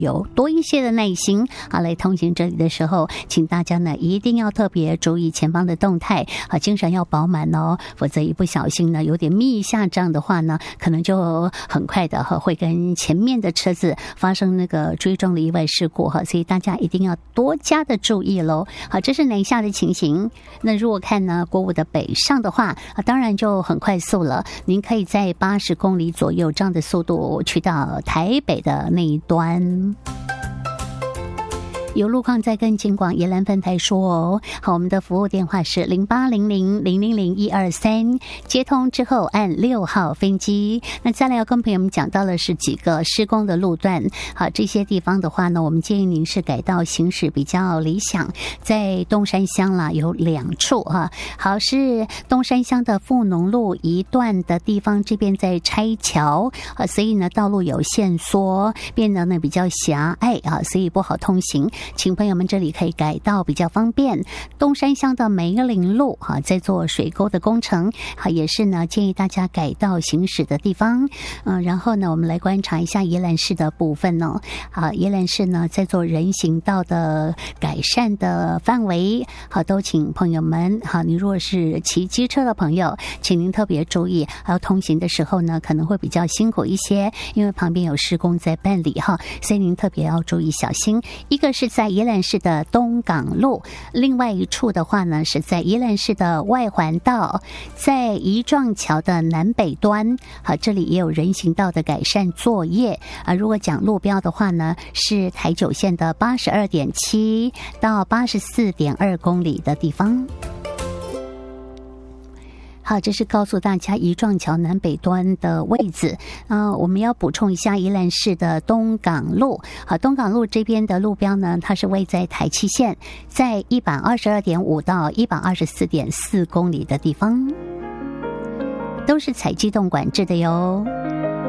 有多一些的耐心来通行这里的时候，请大家呢一定要特别注意前方的动态精神要饱满哦，否则一不小心呢有点密一下，这样的话呢可能就很快的会跟前面的车子发生那个追撞的意外事故所以大家一定要多加的注意咯。好，这是南下的情形。那如果看呢国五的北上的话当然就很快速了，您可以在80公里左右这样的速度去到台北的那一端。有路况再跟警广宜兰分台说哦。好，我们的服务电话是0800000123，接通之后按6号分机。那再来要跟朋友们讲到的是几个施工的路段。好，这些地方的话呢，我们建议您是改道行驶比较理想。在东山乡啦有2处好，是东山乡的富农路一段的地方，这边在拆桥所以呢道路有限缩，变得呢比较狭隘所以不好通行。请朋友们这里可以改道比较方便。东山乡的梅林路在做水沟的工程也是呢建议大家改道行驶的地方。然后呢我们来观察一下宜兰市的部分宜兰市呢在做人行道的改善的范围都请朋友们你如果是骑机车的朋友，请您特别注意，还有通行的时候呢可能会比较辛苦一些，因为旁边有施工在办理所以您特别要注意小心。一个是在宜兰市的东港路，另外一处的话呢是在宜兰市的外环道，在一撞桥的南北端这里也有人行道的改善作业如果讲路标的话呢，是台九线的82.7到84.2公里的地方。好，这是告诉大家一撞桥南北端的位置。我们要补充一下宜兰市的东港路。好，东港路这边的路标呢，它是位在台七线，在122.5到124.4公里的地方，都是采机动管制的哟。